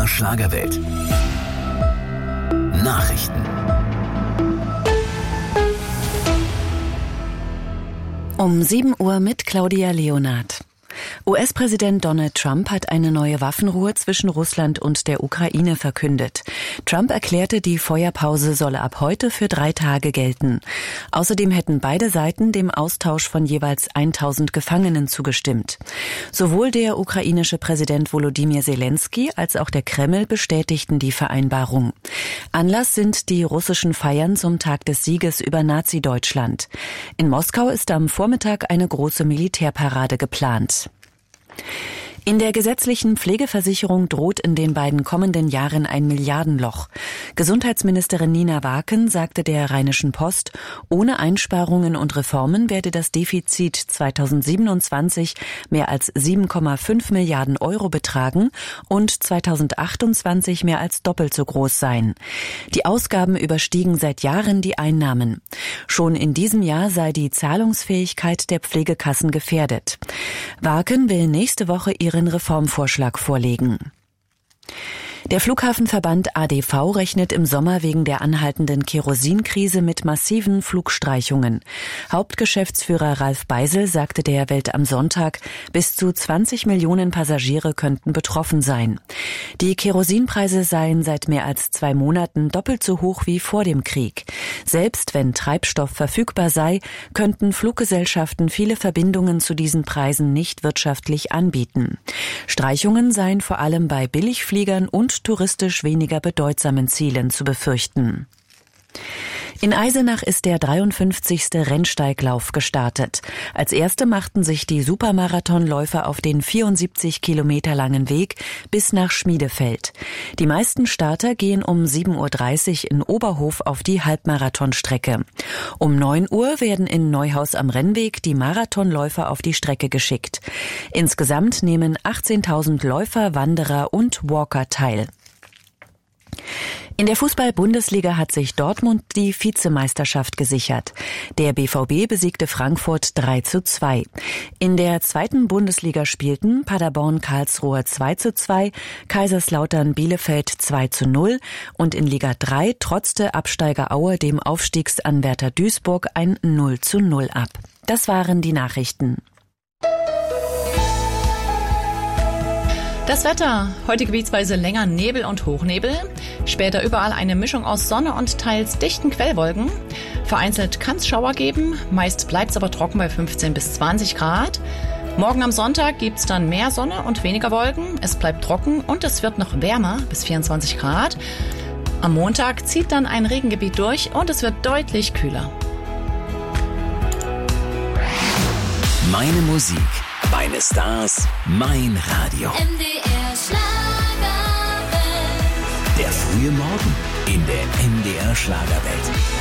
Schlagerwelt. Nachrichten. Um 7 Uhr mit Claudia Leonard. US-Präsident Donald Trump hat eine neue Waffenruhe zwischen Russland und der Ukraine verkündet. Trump erklärte, die Feuerpause solle ab heute für 3 Tage gelten. Außerdem hätten beide Seiten dem Austausch von jeweils 1000 Gefangenen zugestimmt. Sowohl der ukrainische Präsident Volodymyr Zelensky als auch der Kreml bestätigten die Vereinbarung. Anlass sind die russischen Feiern zum Tag des Sieges über Nazi-Deutschland. In Moskau ist am Vormittag eine große Militärparade geplant. In der gesetzlichen Pflegeversicherung droht in den beiden kommenden Jahren ein Milliardenloch. Gesundheitsministerin Nina Waken sagte der Rheinischen Post, ohne Einsparungen und Reformen werde das Defizit 2027 mehr als 7,5 Milliarden Euro betragen und 2028 mehr als doppelt so groß sein. Die Ausgaben überstiegen seit Jahren die Einnahmen. Schon in diesem Jahr sei die Zahlungsfähigkeit der Pflegekassen gefährdet. Waken will nächste Woche ihren Reformvorschlag vorlegen. Der Flughafenverband ADV rechnet im Sommer wegen der anhaltenden Kerosinkrise mit massiven Flugstreichungen. Hauptgeschäftsführer Ralf Beisel sagte der Welt am Sonntag, bis zu 20 Millionen Passagiere könnten betroffen sein. Die Kerosinpreise seien seit mehr als 2 Monaten doppelt so hoch wie vor dem Krieg. Selbst wenn Treibstoff verfügbar sei, könnten Fluggesellschaften viele Verbindungen zu diesen Preisen nicht wirtschaftlich anbieten. Streichungen seien vor allem bei Billigfliegern und touristisch weniger bedeutsamen Zielen zu befürchten. In Eisenach ist der 53. Rennsteiglauf gestartet. Als erste machten sich die Supermarathonläufer auf den 74 Kilometer langen Weg bis nach Schmiedefeld. Die meisten Starter gehen um 7.30 Uhr in Oberhof auf die Halbmarathonstrecke. Um 9 Uhr werden in Neuhaus am Rennweg die Marathonläufer auf die Strecke geschickt. Insgesamt nehmen 18.000 Läufer, Wanderer und Walker teil. In der Fußball-Bundesliga hat sich Dortmund die Vizemeisterschaft gesichert. Der BVB besiegte Frankfurt 3:2. In der 2. Bundesliga spielten Paderborn Karlsruhe 2:2, Kaiserslautern Bielefeld 2:0 und in Liga 3 trotzte Absteiger Aue dem Aufstiegsanwärter Duisburg ein 0:0 ab. Das waren die Nachrichten. Das Wetter. Heute gebietsweise länger Nebel und Hochnebel. Später überall eine Mischung aus Sonne und teils dichten Quellwolken. Vereinzelt kann es Schauer geben. Meist bleibt es aber trocken bei 15 bis 20 Grad. Morgen am Sonntag gibt es dann mehr Sonne und weniger Wolken. Es bleibt trocken und es wird noch wärmer bis 24 Grad. Am Montag zieht dann ein Regengebiet durch und es wird deutlich kühler. Meine Musik, meine Stars, mein Radio. MDR Schlagerwelt. Der frühe Morgen in der MDR Schlagerwelt.